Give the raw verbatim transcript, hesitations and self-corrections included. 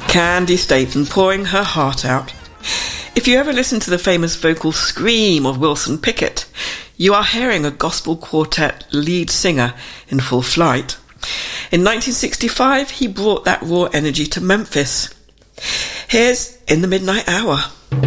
Candi Staton pouring her heart out. If you ever listen to the famous vocal scream of Wilson Pickett, you are hearing a gospel quartet lead singer in full flight. In nineteen sixty-five, he brought that raw energy to Memphis. Here's In the Midnight Hour.